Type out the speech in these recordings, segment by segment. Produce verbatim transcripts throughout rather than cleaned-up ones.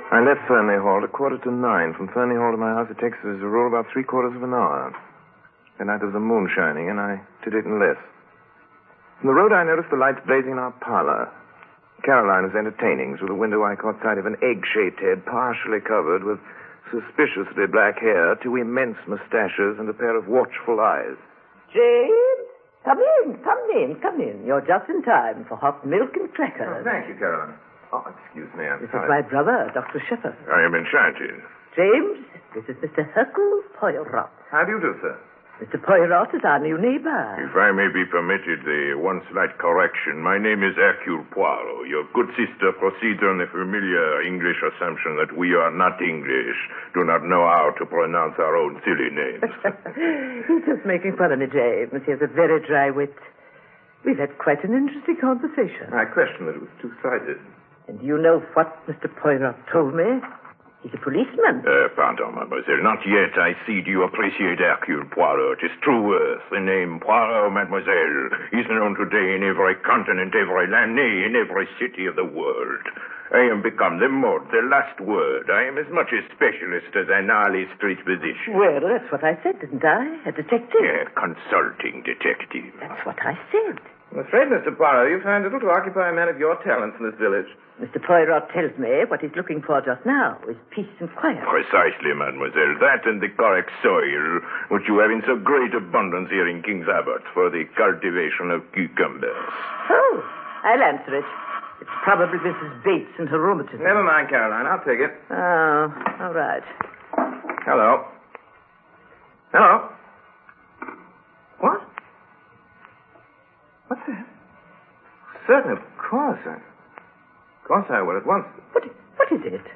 I left Fernley Hall at a quarter to nine. From Fernley Hall to my house, it takes as a rule about three quarters of an hour. The night there was the moon shining, and I did it in less. From the road, I noticed the lights blazing in our parlor. Caroline was entertaining. Through the window, I caught sight of an egg-shaped head partially covered with suspiciously black hair, two immense mustaches, and a pair of watchful eyes. James, come in, come in, come in. You're just in time for hot milk and crackers. Oh, thank you, Caroline. Oh, excuse me, I'm This sorry. is my brother, Doctor Shepherd. I am enchanted. James, this is Mister Hercule Poirot. How do you do, sir? Mister Poirot is our new neighbor. If I may be permitted the one slight correction, my name is Hercule Poirot. Your good sister proceeds on the familiar English assumption that we are not English, do not know how to pronounce our own silly names. He's just making fun of me, James. He has a very dry wit. We've had quite an interesting conversation. I question that it was two-sided. And you know what Mister Poirot told me? He's a policeman. Uh, pardon, mademoiselle. Not yet. I see. Do you appreciate Hercule Poirot? His true worth. The name Poirot, mademoiselle, is known today in every continent, every land, nay, in every city of the world. I am become the mode, the last word. I am as much a specialist as an Harley Street physician. Well, that's what I said, didn't I? A detective. A consulting detective. That's what I said. I'm afraid, Mister Poirot, you find little to occupy a man of your talents in this village. Mister Poirot tells me what he's looking for just now is peace and quiet. Precisely, mademoiselle. That and the correct soil, which you have in so great abundance here in King's Abbot for the cultivation of cucumbers. Oh, I'll answer it. It's probably Missus Bates and her rheumatism. Never mind, Caroline. I'll take it. Oh, all right. Hello. Hello. What? What's that? Certainly, of course. I, of course I will at once. What, what is it?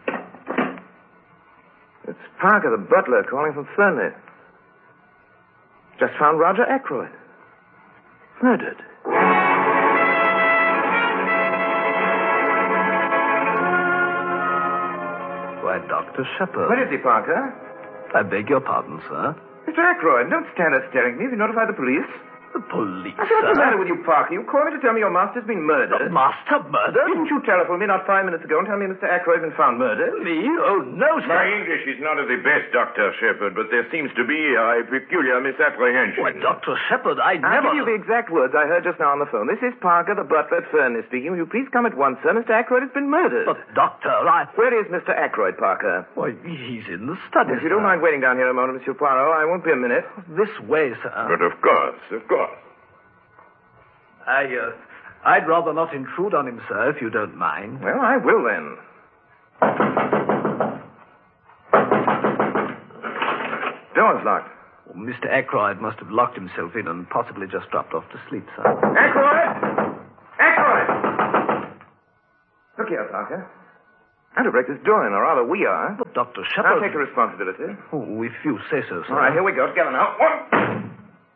It's Parker, the butler, calling from Fernley. Just found Roger Ackroyd. Murdered. Why, Doctor Shepherd. Where is he, Parker? I beg your pardon, sir. Mister Ackroyd, don't stand there staring at me. Have you notified the police? The police, I said, what's sir. the matter with you, Parker? You called me to tell me your master's been murdered. The master murdered? Didn't you telephone me not five minutes ago and tell me Mister Ackroyd had been found murdered? Me? Oh, no, sir. My English is not of the best, Doctor Shepherd, but there seems to be a peculiar misapprehension. Why, Doctor Shepherd, I I'll never... give you the exact words I heard just now on the phone. This is Parker, the butler at Fernley speaking. Will you please come at once, sir? Mister Ackroyd has been murdered. But, Doctor, I... Where is Mister Ackroyd, Parker? Why, he's in the study, If you don't sir. mind waiting down here a moment, Monsieur Poirot, I won't be a minute. This way, sir. But of course, of course. I, uh, I'd rather not intrude on him, sir, if you don't mind. Well, I will then. Door's locked. Well, Mister Ackroyd must have locked himself in and possibly just dropped off to sleep, sir. Ackroyd! Ackroyd! Look here, Parker. I'm to break this door in, or rather we are. But, Doctor I'll Shepherd... take the responsibility. Oh, if you say so, sir. All right, here we go. Together now. One.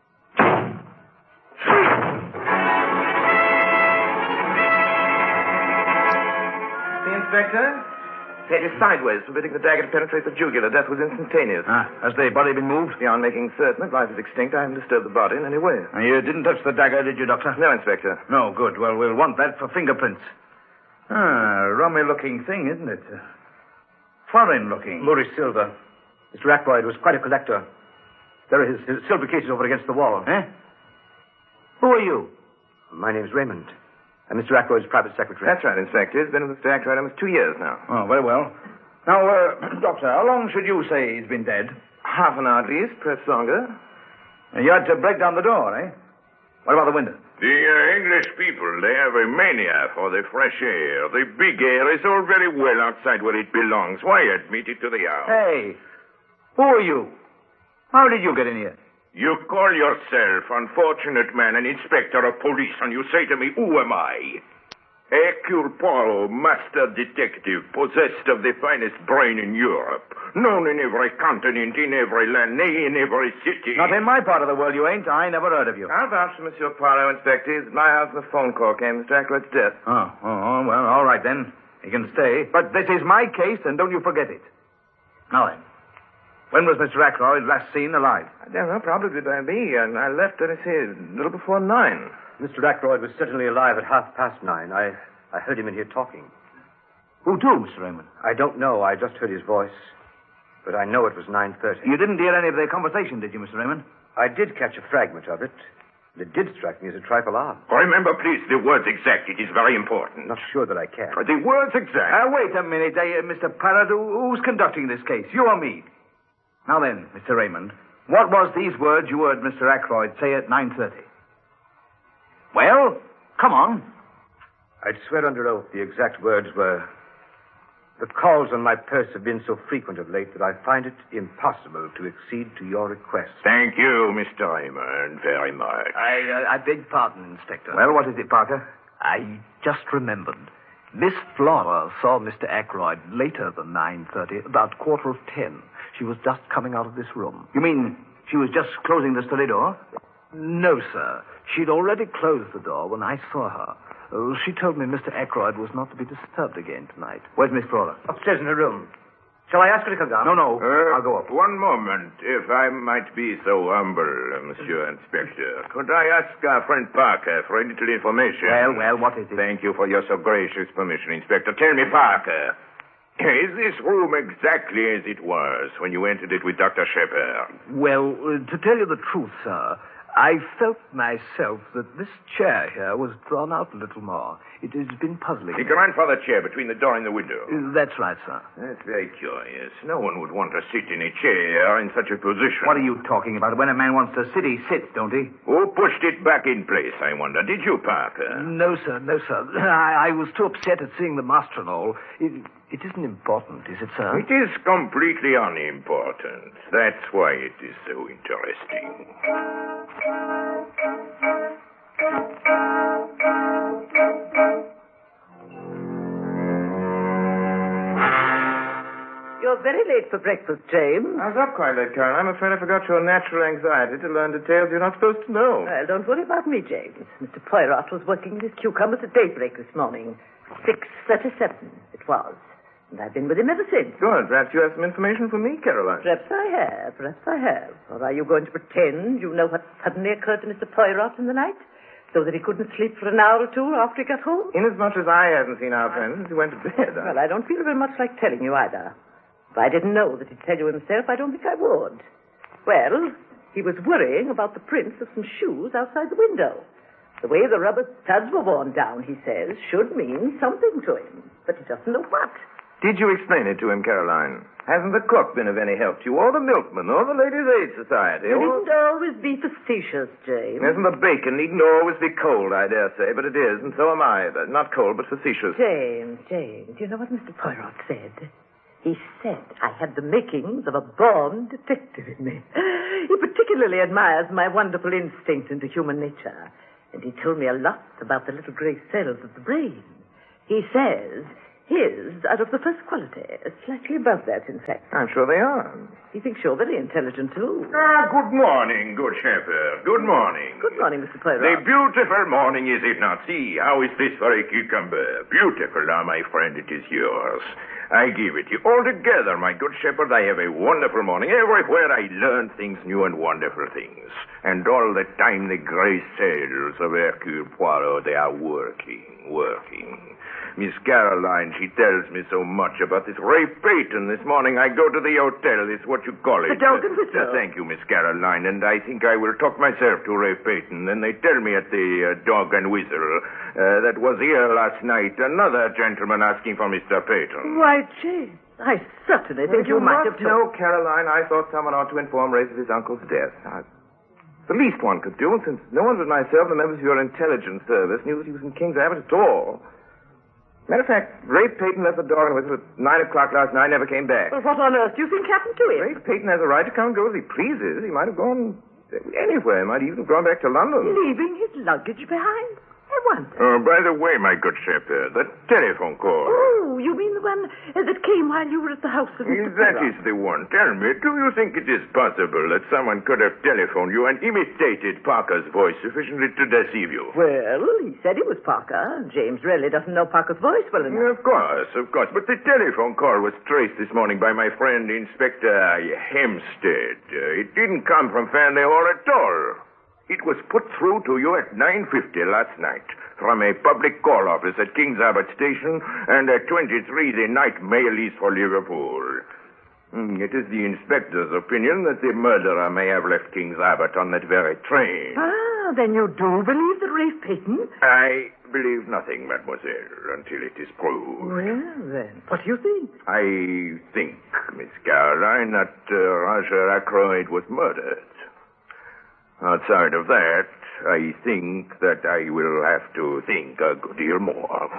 See, Inspector? The head is sideways, permitting the dagger to penetrate the jugular. Death was instantaneous. Ah, has the body been moved? Beyond making certain that life is extinct, I haven't disturbed the body in any way. Uh, You didn't touch the dagger, did you, Doctor? No, Inspector. No, good. Well, we'll want that for fingerprints. Ah, rummy-looking thing, isn't it? Uh, Foreign-looking. Maurice Silver. Mister Ackroyd was quite a collector. There are his, his silver cases over against the wall. Eh? Who are you? My name's Raymond. I'm Mister Ackroyd's private secretary. That's right, Inspector. It's been with Mister Ackroyd almost two years now. Oh, very well. Now, uh, Doctor, how long should you say he's been dead? Half an hour at least, perhaps longer. Uh, You had to break down the door, eh? What about the window? The uh, English people, they have a mania for the fresh air. The big air is all very well outside where it belongs. Why admit it to the house? Hey, who are you? How did you get in here? You call yourself, unfortunate man, an inspector of police, and you say to me, who am I? Hercule Poirot, master detective, possessed of the finest brain in Europe, known in every continent, in every land, nay, in every city. Not in my part of the world, you ain't. I never heard of you. I'll vouch for Monsieur Poirot, Inspector. He's at my house when the phone call came, Mister Ackroyd's death. Oh, oh, oh, well, all right then. You can stay. But this is my case, and don't you forget it. Now then, when was Mister Ackroyd last seen alive? I don't know, probably by me. And I left, let me see, a little before nine. Mister Ackroyd was certainly alive at half past nine. I, I heard him in here talking. Who to, Mister Raymond? I don't know. I just heard his voice. But I know it was nine thirty. You didn't hear any of their conversation, did you, Mister Raymond? I did catch a fragment of it. It did strike me as a trifle odd. Remember, please, the words exact. It is very important. Not sure that I can. Uh, The words exact. Uh, wait a minute, uh, Mister Parrott. Who- Who's conducting this case? You or me? Now then, Mister Raymond, what was these words you heard Mister Ackroyd say at nine thirty? Well, come on. I'd swear under oath the exact words were, the calls on my purse have been so frequent of late that I find it impossible to accede to your request. Thank you, Mister Raymond, very much. I, uh, I beg pardon, Inspector. Well, what is it, Parker? I just remembered. Miss Flora saw Mister Ackroyd later than nine thirty, about quarter of ten. She was just coming out of this room. You mean she was just closing the study door? No, sir. She'd already closed the door when I saw her. Uh, she told me Mister Ackroyd was not to be disturbed again tonight. Where's Miss Flora? Upstairs in her room. Shall I ask her to come down? No, no. Uh, I'll go up. One moment, if I might be so humble, uh, Monsieur Inspector. Could I ask our friend Parker for a little information? Well, well, what is it? Thank you for your so gracious permission, Inspector. Tell me, Parker, is this room exactly as it was when you entered it with Doctor Shepard? Well, uh, to tell you the truth, sir, I felt myself that this chair here was drawn out a little more. It has been puzzling. The grandfather chair between the door and the window. Uh, That's right, sir. That's very curious. No one would want to sit in a chair in such a position. What are you talking about? When a man wants to sit, he sits, don't he? Who pushed it back in place, I wonder? Did you, Parker? No, sir, no, sir. I, I was too upset at seeing the master and all. It, it isn't important, is it, sir? It is completely unimportant. That's why it is so interesting. You're very late for breakfast, James. I was up quite late, Karen. I'm afraid I forgot your natural anxiety to learn details you're not supposed to know. Well, don't worry about me, James. Mister Poirot was working his cucumbers at daybreak this morning. six thirty-seven it was. And I've been with him ever since. Good. Perhaps you have some information for me, Caroline. Perhaps I have. Perhaps I have. Or are you going to pretend you know what suddenly occurred to Mister Poirot in the night? So that he couldn't sleep for an hour or two after he got home? Inasmuch as I haven't seen our friend since he went to bed. I... Well, I don't feel very much like telling you either. If I didn't know that he'd tell you himself, I don't think I would. Well, he was worrying about the prints of some shoes outside the window. The way the rubber studs were worn down, he says, should mean something to him. But he doesn't know what. Did you explain it to him, Caroline? Hasn't the cook been of any help to you, or the milkman, or the Ladies' Aid Society? You or... needn't always be facetious, James. Isn't the bacon needn't always be cold, I dare say, but it is, and so am I. But not cold, but facetious. James, James, do you know what Mister Poirot said? He said I had the makings of a born detective in me. He particularly admires my wonderful instinct into human nature. And he told me a lot about the little grey cells of the brain. He says his are of the first quality, slightly above that, in fact. I'm sure they are. He thinks you're very intelligent, too. Ah, good morning, good Shepherd. Good morning. Good morning, Mister Poirot. A beautiful morning, is it not? See, how is this for a cucumber? Beautiful, now, my friend, it is yours. I give it you. Altogether, my good shepherd, I have a wonderful morning. Everywhere I learn things new and wonderful things. And all the time the grey cells of Hercule Poirot, they are working, working. Miss Caroline, she tells me so much about this Ray Peyton. This morning I go to the hotel. It's what you call it. The Dog and Whistle. Uh, thank you, Miss Caroline. And I think I will talk myself to Ray Peyton. Then they tell me at the uh, Dog and Whistle uh, that was here last night another gentleman asking for Mister Peyton. Why, James, I certainly think you, you might must have know, told... Caroline, I thought someone ought to inform Ray of his uncle's death. Now, the least one could do, and since no one but myself and the members of your intelligence service knew that he was in King's Abbot at all. Matter of fact, Ray Peyton left the Dog and Whistle at nine o'clock last night and never came back. Well, what on earth do you think happened to him? Ray Peyton has a right to come and go as he pleases. He might have gone anywhere. He might have even gone back to London. Leaving his luggage behind? I wonder. Oh, by the way, my good shepherd, the telephone call. Oh, you mean the one uh, that came while you were at the house of Mister That Poirot? is the one. Tell me, do you think it is possible that someone could have telephoned you and imitated Parker's voice sufficiently to deceive you? Well, he said he was Parker. James really doesn't know Parker's voice well enough. Of course, of course. But the telephone call was traced this morning by my friend Inspector Hempstead. Uh, it didn't come from Fanley Hall at all. It was put through to you at nine fifty last night. from a public call office at King's Abbot Station, and at twenty-three the night mail is for Liverpool. It is the inspector's opinion that the murderer may have left King's Abbot on that very train. Ah, then you do believe that Rafe Peyton... I believe nothing, mademoiselle, until it is proved. Well, then, what do you think? I think, Miss Caroline, that uh, Roger Ackroyd was murdered. Outside of that, I think that I will have to think a good deal more.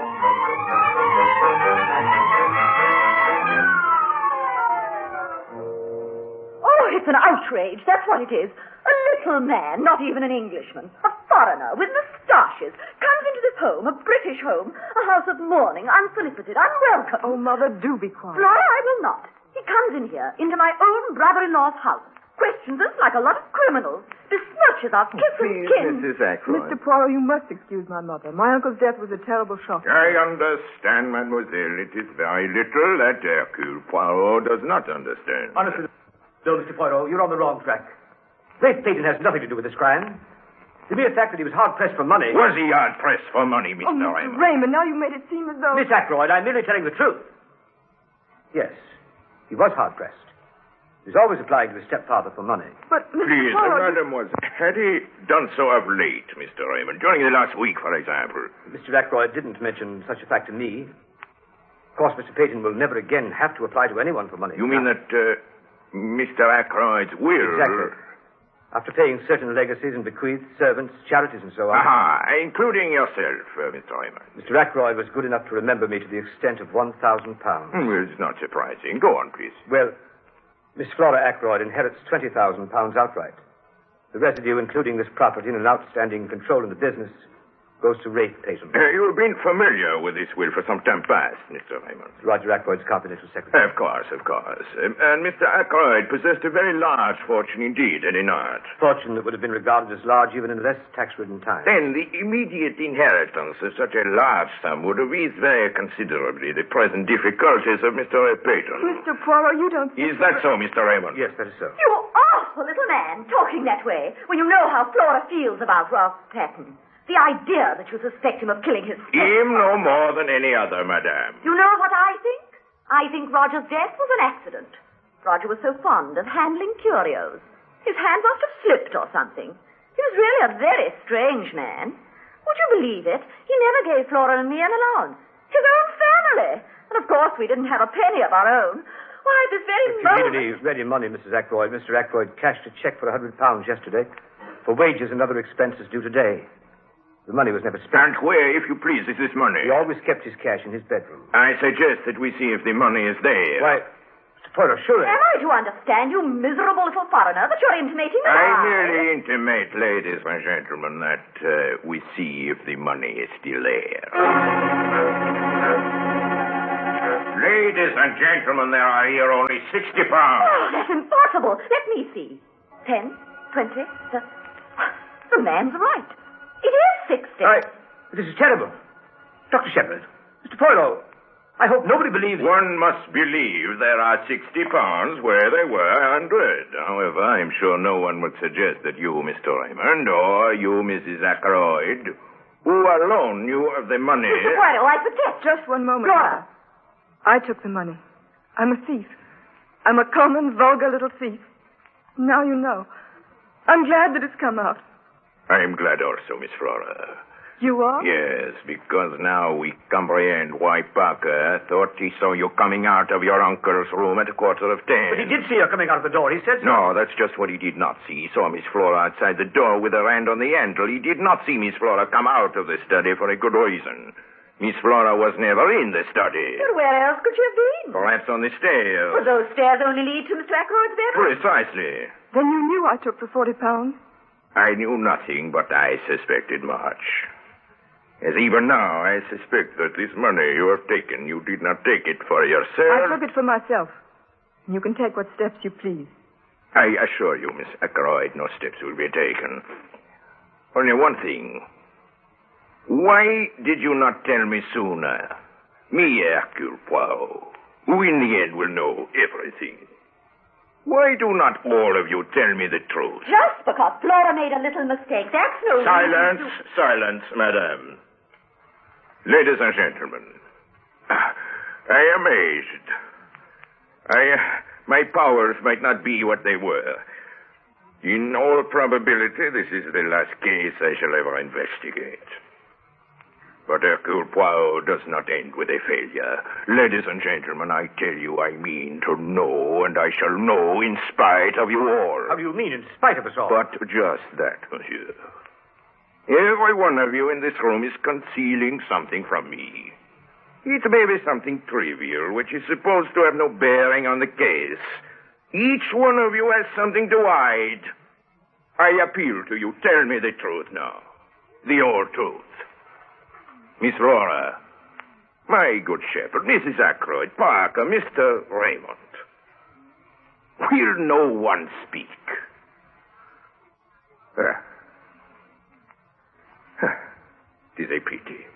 It's an outrage, that's what it is. A little man, not even an Englishman, a foreigner with moustaches, comes into this home, a British home, a house of mourning, unsolicited, unwelcome. Oh, Mother, do be quiet. Flora, I will not. He comes in here, into my own brother-in-law's house, questions us like a lot of criminals, besmirches us, kisses Please, kin. Missus Ackroyd. Mister Poirot, you must excuse my mother. My uncle's death was a terrible shock. I understand, mademoiselle. It is very little that Hercule Poirot does not understand. Honestly, no, Mister Poirot, you're on the wrong track. Rafe Peyton has nothing to do with this crime. The mere fact that he was hard-pressed for money... Was he hard-pressed for money, Mister Oh, Mister Raymond? Raymond, now you made it seem as though... Miss Ackroyd, I'm merely telling the truth. Yes, he was hard-pressed. He's always applying to his stepfather for money. But, Mister Please, Poirot... mademoiselle, had he done so of late, Mister Raymond? During the last week, for example? Mister Ackroyd didn't mention such a fact to me. Of course, Mister Peyton will never again have to apply to anyone for money. You mean that uh, Mister Ackroyd's will... Exactly. After paying certain legacies and bequests, servants, charities, and so on... Aha, including yourself, uh, Mister Raymond. Mister Ackroyd was good enough to remember me to the extent of one thousand pounds. Well, it's not surprising. Go on, please. Well, Miss Flora Ackroyd inherits twenty thousand pounds outright. The residue, including this property and an outstanding control in the business, goes to Rafe Peyton. Uh, you've been familiar with this will for some time past, Mister Raymond. Roger Ackroyd's confidential secretary. Of course, of course. Um, and Mister Ackroyd possessed a very large fortune indeed, had he not? Fortune that would have been regarded as large even in less tax-ridden times. Then the immediate inheritance of such a large sum would have eased very considerably the present difficulties of Mister Peyton. Mister Poirot, you don't... Is that so, Mister Raymond? Yes, that is so. You awful little man, talking that way, when you know how Flora feels about Ross Patton. The idea that you suspect him of killing his sister. Him no more than any other, madame. You know what I think? I think Roger's death was an accident. Roger was so fond of handling curios. His hand must have slipped or something. He was really a very strange man. Would you believe it? He never gave Flora and me an allowance. His own family. And of course we didn't have a penny of our own. Why, this very If you moment... need any ready money, Missus Ackroyd, Mister Ackroyd cashed a check for a hundred pounds yesterday for wages and other expenses due today. The money was never spent. And where, if you please, is this money? He always kept his cash in his bedroom. I suggest that we see if the money is there. Why, Mister Poirot, surely... Am I to understand, you miserable little foreigner, that you're intimating that I I... merely intimate, ladies and gentlemen, that uh, we see if the money is still there. Ladies and gentlemen, there are here only sixty pounds. Oh, that's impossible. Let me see. Ten, twenty, the... The man's right. It is sixty. I... This is terrible. Doctor Shepherd, Mister Poirot, I hope nobody believes... One must believe there are sixty pounds where they were a hundred. However, I'm sure no one would suggest that you, Mister Raymond, or you, Missus Ackroyd, who alone knew of the money... Mister Poirot, I protest. Just one moment. Flora. I took the money. I'm a thief. I'm a common, vulgar little thief. Now you know. I'm glad that it's come out. I'm glad also, Miss Flora. You are? Yes, because now we comprehend why Parker thought he saw you coming out of your uncle's room at a quarter of ten. But he did see her coming out of the door. He said so. No, that's just what he did not see. He saw Miss Flora outside the door with her hand on the handle. He did not see Miss Flora come out of the study for a good reason. Miss Flora was never in the study. But where else could she have been? Perhaps on the stairs. Well, those stairs only lead to Mister Ackroyd's bedroom. Precisely. Then you knew I took the forty pounds? I knew nothing, but I suspected much. As even now, I suspect that this money you have taken, you did not take it for yourself. I took it for myself. You can take what steps you please. I assure you, Miss Ackroyd, no steps will be taken. Only one thing. Why did you not tell me sooner? Me, Hercule Poirot, who in the end will know everything. Why do not all of you tell me the truth? Just because Flora made a little mistake, that's no Silence, reason to... silence, madame. Ladies and gentlemen, I am aged. I, my powers might not be what they were. In all probability, this is the last case I shall ever investigate. But Hercule Poirot does not end with a failure. Ladies and gentlemen, I tell you, I mean to know, and I shall know in spite of you all. How do you mean, in spite of us all? But just that, monsieur. Every one of you in this room is concealing something from me. It may be something trivial, which is supposed to have no bearing on the case. Each one of you has something to hide. I appeal to you. Tell me the truth now. The whole truth. Miss Flora, my good shepherd, Missus Ackroyd, Parker, Mister Raymond. Will no one speak? Ah. It is a pity.